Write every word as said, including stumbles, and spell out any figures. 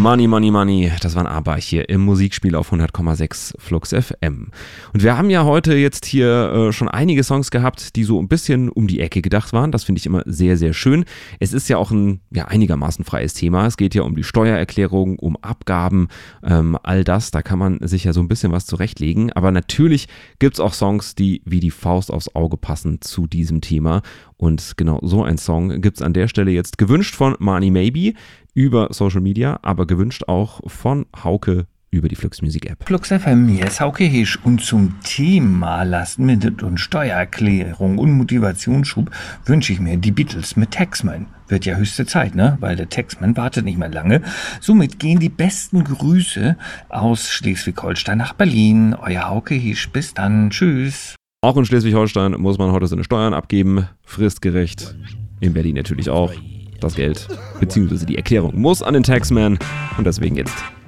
Money, Money, Money. Das waren aber hier im Musikspiel auf hundert Komma sechs Flux F M. Und wir haben ja heute jetzt hier äh, schon einige Songs gehabt, die so ein bisschen um die Ecke gedacht waren. Das finde ich immer sehr, sehr schön. Es ist ja auch ein ja, einigermaßen freies Thema. Es geht ja um die Steuererklärung, um Abgaben, ähm, all das. Da kann man sich ja so ein bisschen was zurechtlegen. Aber natürlich gibt es auch Songs, die wie die Faust aufs Auge passen zu diesem Thema. Und genau so ein Song gibt es an der Stelle jetzt gewünscht von Money Maybe über Social Media, aber gewünscht auch von Hauke über die Flux Music App. Flux F M, hier ist Hauke Hisch und zum Thema Last-Minute und Steuererklärung und Motivationsschub wünsche ich mir die Beatles mit Taxman. Wird ja höchste Zeit, ne? Weil der Taxman wartet nicht mehr lange. Somit gehen die besten Grüße aus Schleswig-Holstein nach Berlin. Euer Hauke Hisch, bis dann, tschüss. Auch in Schleswig-Holstein muss man heute seine Steuern abgeben, fristgerecht. In Berlin natürlich auch. Das Geld, beziehungsweise die Erklärung muss an den Taxman und deswegen jetzt